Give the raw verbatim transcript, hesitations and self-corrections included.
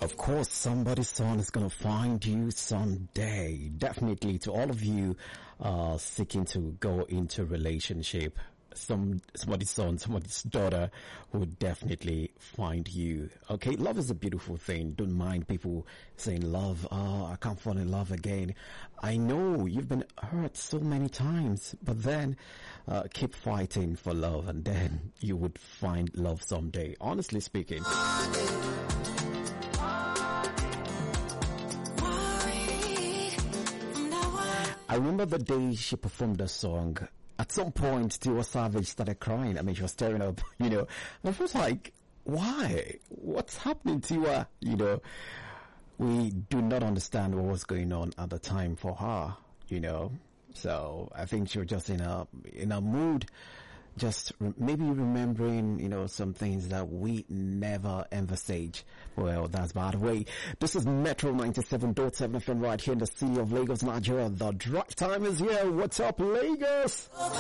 Of course, somebody's son is going to find you someday. Definitely to all of you uh, seeking to go into relationship, some somebody's son, somebody's daughter will definitely find you. Okay, love is a beautiful thing. Don't mind people saying love, oh, I can't fall in love again. I know you've been hurt so many times, but then uh, keep fighting for love and then you would find love someday. Honestly speaking. I remember the day she performed the song. At some point, Tiwa Savage started crying. I mean, she was tearing up, you know. And I was like, why? What's happening, Tiwa? You know, we do not understand what was going on at the time for her, you know. So I think she was just in a, in a mood, just re- maybe remembering, you know, some things that we never envisage. Well, that's by the way. This is Metro ninety-seven point seven F M right here in the city of Lagos, Nigeria. The drive time is here. What's up, Lagos?